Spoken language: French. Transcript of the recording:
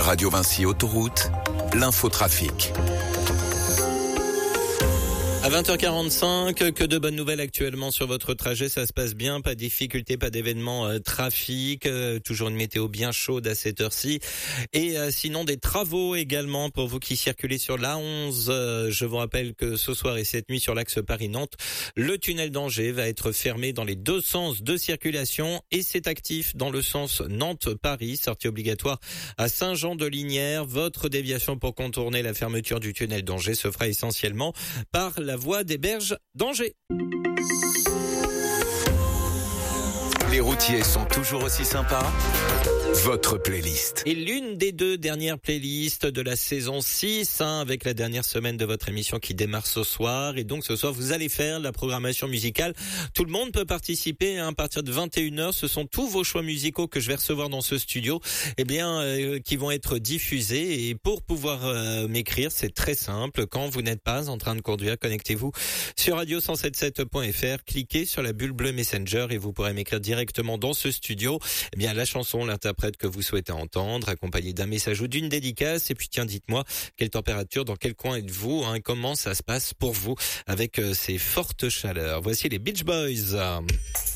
Radio Vinci Autoroute, l'infotrafic. À 20h45, que de bonnes nouvelles actuellement sur votre trajet, ça se passe bien, pas de difficultés, pas d'événements trafic, toujours une météo bien chaude à cette heure-ci. Et sinon des travaux également pour vous qui circulez sur l'A11. Je vous rappelle que ce soir et cette nuit sur l'axe Paris-Nantes, le tunnel d'Angers va être fermé dans les deux sens de circulation et c'est actif dans le sens Nantes-Paris, sortie obligatoire à Saint-Jean-de-Lignières. Votre déviation pour contourner la fermeture du tunnel d'Angers se fera essentiellement par la voie des berges d'Angers. Les routiers sont toujours aussi sympas. Votre playlist. Et l'une des deux dernières playlists de la saison 6, avec la dernière semaine de votre émission qui démarre ce soir. Et donc ce soir, vous allez faire la programmation musicale. Tout le monde peut participer à partir de 21h. Ce sont tous vos choix musicaux que je vais recevoir dans ce studio, qui vont être diffusés. Et pour pouvoir m'écrire, c'est très simple. Quand vous n'êtes pas en train de conduire, connectez-vous sur radio177.fr, cliquez sur la bulle bleue Messenger et vous pourrez m'écrire directement dans ce studio. La chanson, l'interprète que vous souhaitez entendre, accompagné d'un message ou d'une dédicace. Et puis tiens, dites-moi quelle température, dans quel coin êtes-vous, comment ça se passe pour vous avec ces fortes chaleurs. Voici les Beach Boys.